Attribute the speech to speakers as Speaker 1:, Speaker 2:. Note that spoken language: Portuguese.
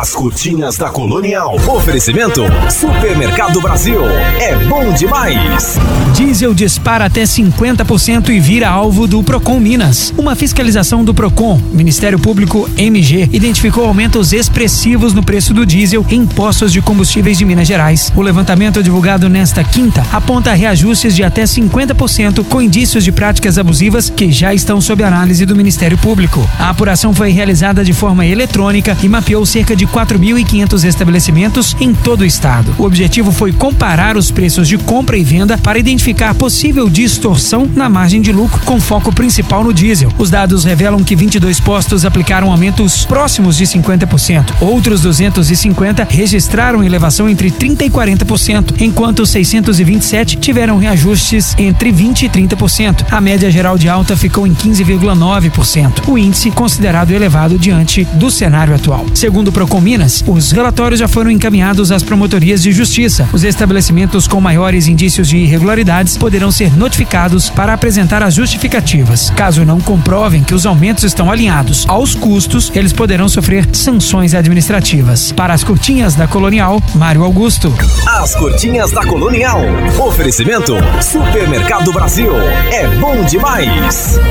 Speaker 1: As curtinhas da Colonial. Oferecimento Supermercado Brasil. É bom demais.
Speaker 2: Diesel dispara até 50% e vira alvo do Procon Minas. Uma fiscalização do Procon, Ministério Público MG, identificou aumentos expressivos no preço do diesel em postos de combustíveis de Minas Gerais. O levantamento divulgado nesta quinta aponta reajustes de até 50% com indícios de práticas abusivas que já estão sob análise do Ministério Público. A apuração foi realizada de forma eletrônica e mapeou cerca de 4.500 estabelecimentos em todo o estado. O objetivo foi comparar os preços de compra e venda para identificar possível distorção na margem de lucro, com foco principal no diesel. Os dados revelam que 22 postos aplicaram aumentos próximos de 50%. Outros 250 registraram elevação entre 30% e 40%, enquanto 627 tiveram reajustes entre 20% e 30%. A média geral de alta ficou em 15,9%. O índice considerado elevado diante do cenário atual. Segundo o Procon Minas, os relatórios já foram encaminhados às promotorias de justiça. Os estabelecimentos com maiores indícios de irregularidades poderão ser notificados para apresentar as justificativas. Caso não comprovem que os aumentos estão alinhados aos custos, eles poderão sofrer sanções administrativas. Para as curtinhas da Colonial, Mário Augusto.
Speaker 1: As curtinhas da Colonial. Oferecimento Supermercado Brasil. É bom demais.